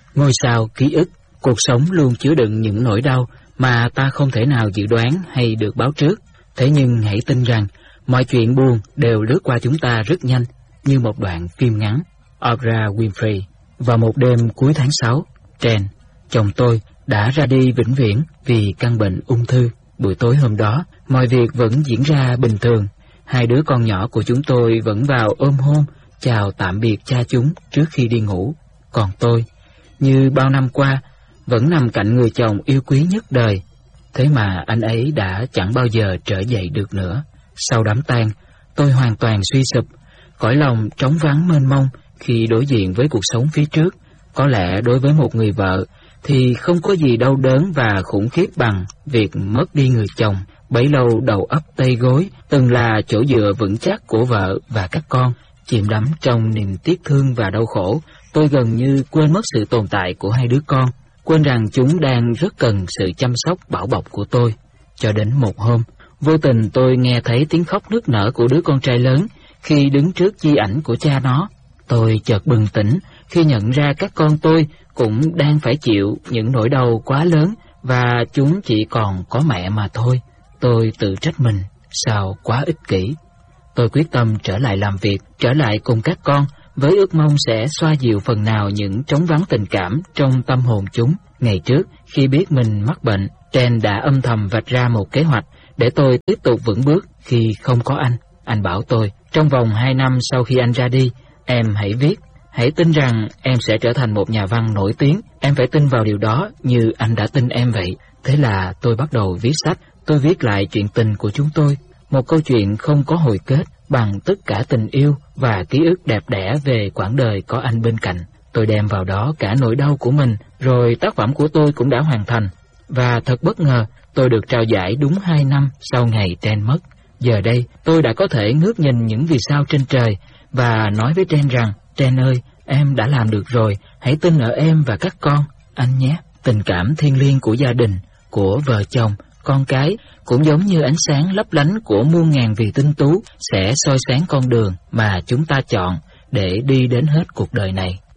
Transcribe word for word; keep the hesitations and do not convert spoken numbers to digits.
Ngôi sao ký ức, cuộc sống luôn chứa đựng những nỗi đau mà ta không thể nào dự đoán hay được báo trước. Thế nhưng hãy tin rằng mọi chuyện buồn đều lướt qua chúng ta rất nhanh, như một đoạn phim ngắn. Oprah Winfrey. Vào một đêm cuối tháng sáu, Trent, chồng tôi, đã ra đi vĩnh viễn vì căn bệnh ung thư. Buổi tối hôm đó, mọi việc vẫn diễn ra bình thường. Hai đứa con nhỏ của chúng tôi vẫn vào ôm hôn, chào tạm biệt cha chúng trước khi đi ngủ. Còn tôi, như bao năm qua, vẫn nằm cạnh người chồng yêu quý nhất đời. Thế mà anh ấy đã chẳng bao giờ trở dậy được nữa. Sau đám tang, tôi hoàn toàn suy sụp, cõi lòng trống vắng mênh mông khi đối diện với cuộc sống phía trước. Có lẽ đối với một người vợ thì không có gì đau đớn và khủng khiếp bằng việc mất đi người chồng. Bấy lâu đầu ấp tay gối từng là chỗ dựa vững chắc của vợ và các con. Chìm đắm trong niềm tiếc thương và đau khổ, tôi gần như quên mất sự tồn tại của hai đứa con, quên rằng chúng đang rất cần sự chăm sóc bảo bọc của tôi. Cho đến một hôm, vô tình tôi nghe thấy tiếng khóc nức nở của đứa con trai lớn khi đứng trước di ảnh của cha nó. Tôi chợt bừng tỉnh khi nhận ra các con tôi cũng đang phải chịu những nỗi đau quá lớn và chúng chỉ còn có mẹ mà thôi. Tôi tự trách mình, sao quá ích kỷ. Tôi quyết tâm trở lại làm việc, trở lại cùng các con, với ước mong sẽ xoa dịu phần nào những trống vắng tình cảm trong tâm hồn chúng. Ngày trước, khi biết mình mắc bệnh, Trent đã âm thầm vạch ra một kế hoạch để tôi tiếp tục vững bước khi không có anh. Anh bảo tôi, trong vòng hai năm sau khi anh ra đi, em hãy viết, hãy tin rằng em sẽ trở thành một nhà văn nổi tiếng. Em phải tin vào điều đó như anh đã tin em vậy. Thế là tôi bắt đầu viết sách. Tôi viết lại chuyện tình của chúng tôi, một câu chuyện không có hồi kết, bằng tất cả tình yêu và ký ức đẹp đẽ về quãng đời có anh bên cạnh. Tôi đem vào đó cả nỗi đau của mình, rồi tác phẩm của tôi cũng đã hoàn thành. Và thật bất ngờ, tôi được trao giải đúng hai năm sau ngày Trent mất. Giờ đây, tôi đã có thể ngước nhìn những vì sao trên trời và nói với Trent rằng, Trent ơi, em đã làm được rồi, hãy tin ở em và các con, anh nhé. Tình cảm thiêng liêng của gia đình, của vợ chồng, con cái cũng giống như ánh sáng lấp lánh của muôn ngàn vì tinh tú sẽ soi sáng con đường mà chúng ta chọn để đi đến hết cuộc đời này.